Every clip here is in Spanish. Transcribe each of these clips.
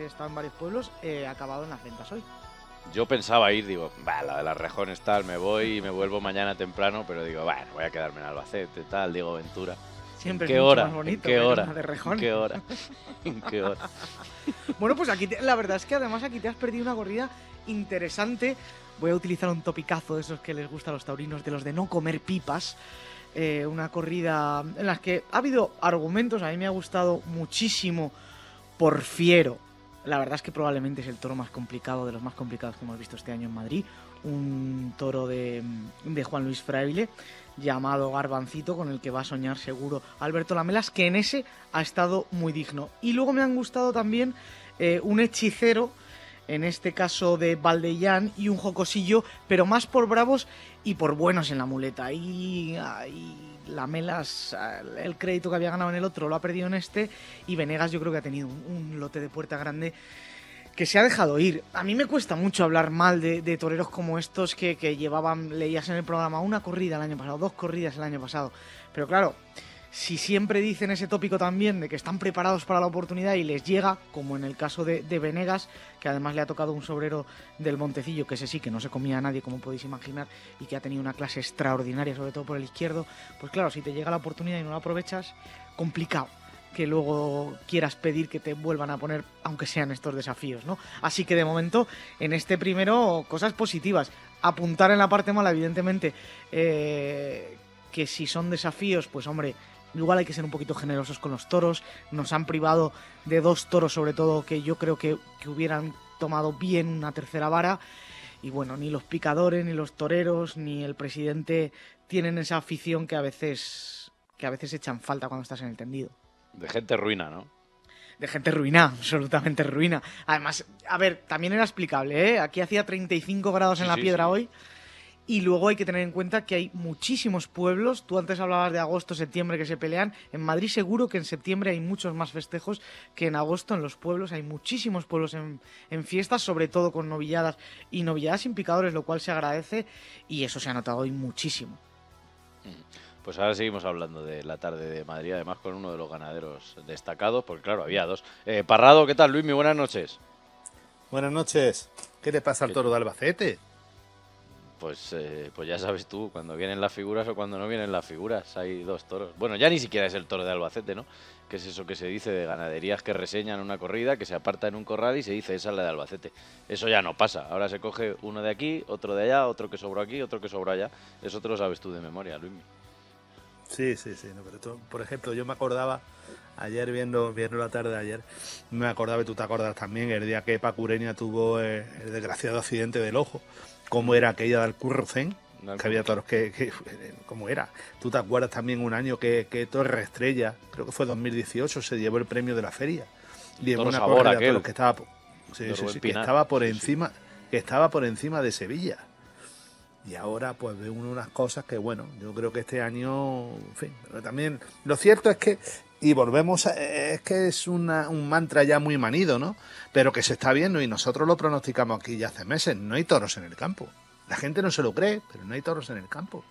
he estado en varios pueblos, he acabado en las ventas hoy. Yo pensaba ir, digo, la de las Rejones tal, me voy y me vuelvo mañana temprano, pero digo, bueno, voy a quedarme en Albacete, tal, Diego Ventura. Siempre ¿En qué es mucho hora? más bonito ¿En qué ver hora? una de Rejón. ¿En qué hora? ¿En qué hora? Bueno, pues aquí la verdad es que además aquí te has perdido una corrida interesante. Voy a utilizar un topicazo de esos que les gusta a los taurinos, de los de no comer pipas. Una corrida en la que ha habido argumentos, a mí me ha gustado muchísimo Porfiero. La verdad es que probablemente es el toro más complicado, de los más complicados que hemos visto este año en Madrid. Un toro de Juan Luis Fraile, llamado Garbancito, con el que va a soñar seguro Alberto Lamelas, que en ese ha estado muy digno. Y luego me han gustado también un hechicero, en este caso de Valdellán, y un jocosillo, pero más por bravos y por buenos en la muleta. Y Lamelas, el crédito que había ganado en el otro lo ha perdido en este, y Venegas yo creo que ha tenido un lote de puerta grande que se ha dejado ir. A mí me cuesta mucho hablar mal de toreros como estos que llevaban, leías en el programa, una corrida el año pasado, 2 corridas el año pasado. Pero claro, si siempre dicen ese tópico también de que están preparados para la oportunidad y les llega, como en el caso de Venegas, que además le ha tocado un sobrero del Montecillo, que ese sí que no se comía a nadie, como podéis imaginar, y que ha tenido una clase extraordinaria, sobre todo por el izquierdo, pues claro, si te llega la oportunidad y no la aprovechas, complicado que luego quieras pedir que te vuelvan a poner, aunque sean estos desafíos, ¿no? Así que de momento, en este primero, cosas positivas. Apuntar en la parte mala, evidentemente, que si son desafíos, pues hombre, igual hay que ser un poquito generosos con los toros. Nos han privado de 2 toros, sobre todo, que yo creo que hubieran tomado bien una tercera vara. Y bueno, ni los picadores, ni los toreros, ni el presidente tienen esa afición que a veces echan falta cuando estás en el tendido. De gente ruina, ¿no? De gente ruina, absolutamente ruina. Además, a ver, también era explicable, ¿eh? Aquí hacía 35 grados en la piedra hoy. Y luego hay que tener en cuenta que hay muchísimos pueblos. Tú antes hablabas de agosto, septiembre que se pelean. En Madrid seguro que en septiembre hay muchos más festejos que en agosto en los pueblos. Hay muchísimos pueblos en fiestas, sobre todo con novilladas y novilladas sin picadores, lo cual se agradece. Y eso se ha notado hoy muchísimo. Pues ahora seguimos hablando de la tarde de Madrid, además con uno de los ganaderos destacados, porque claro, había 2. Parrado, ¿qué tal, Luis? Muy buenas noches. Buenas noches. ¿Qué le pasa al toro de Albacete? Pues ya sabes tú, cuando vienen las figuras o cuando no vienen las figuras, hay 2 toros. Bueno, ya ni siquiera es el toro de Albacete, ¿no? Que es eso que se dice de ganaderías que reseñan una corrida, que se aparta en un corral y se dice, esa es la de Albacete. Eso ya no pasa. Ahora se coge uno de aquí, otro de allá, otro que sobró aquí, otro que sobró allá. Eso te lo sabes tú de memoria, Luis. Sí. No, pero tú, por ejemplo, yo me acordaba ayer viendo la tarde de ayer, me acordaba, y tú te acordas también, el día que Pacureña tuvo el desgraciado accidente del ojo, cómo era aquella del Currucén, que había toros que cómo era. Tú te acuerdas también un año que Torre Estrella, creo que fue 2018, se llevó el premio de la feria. Y en una corrida de toros que estaba, que estaba por encima, que estaba por encima de Sevilla. Y ahora pues ve uno unas cosas que, bueno, yo creo que este año, en fin, pero también lo cierto es que, y volvemos, es que es un mantra ya muy manido, ¿no? Pero que se está viendo y nosotros lo pronosticamos aquí ya hace meses, no hay toros en el campo. La gente no se lo cree, pero no hay toros en el campo.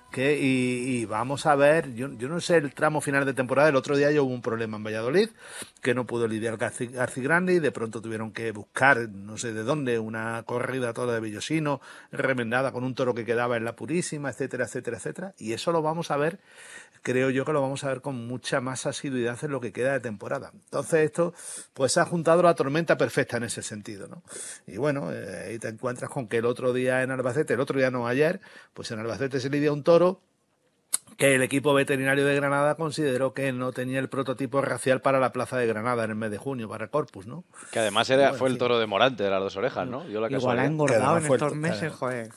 Y vamos a ver, yo no sé el tramo final de temporada, el otro día ya hubo un problema en Valladolid, que no pudo lidiar Garcigrande y de pronto tuvieron que buscar, no sé de dónde, una corrida toda de Villosino, remendada con un toro que quedaba en la Purísima, etcétera, etcétera, etcétera, y eso lo vamos a ver, creo yo que lo vamos a ver con mucha más asiduidad en lo que queda de temporada. Entonces esto, pues se ha juntado la tormenta perfecta en ese sentido, ¿no? Y bueno, ahí te encuentras con que el otro día en Albacete, el otro día no ayer, pues en Albacete se lidia un toro que el equipo veterinario de Granada consideró que no tenía el prototipo racial para la plaza de Granada en el mes de junio, para Corpus, ¿no? Que además fue el toro de Morante de las 2 orejas, ¿no? Igual ha engordado en estos meses, joder.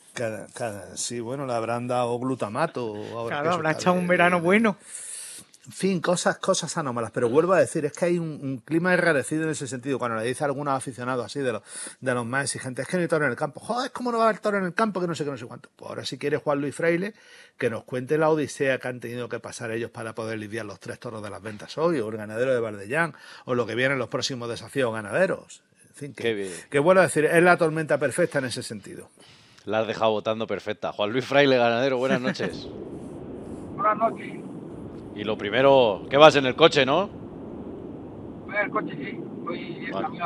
Sí, bueno, le habrán dado glutamato. Claro, habrá echado un verano bueno. En fin, cosas anómalas, pero vuelvo a decir, es que hay un clima enrarecido en ese sentido. Cuando le dice a algunos aficionados así de los más exigentes, es que no hay toro en el campo. Joder, ¿cómo no va a haber toro en el campo? Que no sé qué, no sé cuánto. Pues ahora si quiere Juan Luis Fraile, que nos cuente la odisea que han tenido que pasar ellos para poder lidiar los 3 toros de las ventas hoy, o el ganadero de Valdellán, o lo que vienen los próximos desafíos ganaderos. En fin, que vuelvo a decir, es la tormenta perfecta en ese sentido. La has dejado votando perfecta. Juan Luis Fraile, ganadero, buenas noches. Buenas noches. Y lo primero, ¿qué vas en el coche, no? Voy en el coche, sí. Voy en camino.